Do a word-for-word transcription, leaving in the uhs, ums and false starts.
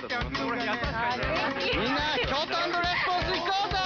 みんな京都アンドレスポンス行こうぜ。